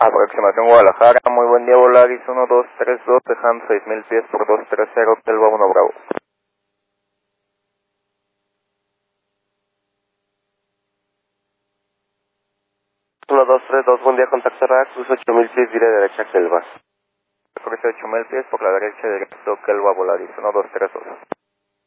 Aproximación Guadalajara, muy buen día, Volaris 1232, dejando 6000 pies por 230, Hotel 1 Bravo. Uno, dos, tres, dos, buen día, contacto RAX, cruce 8000 pies, diré derecha, Kelva. Cruce 8000 pies por la derecha, directo, Kelva Volaris 1232.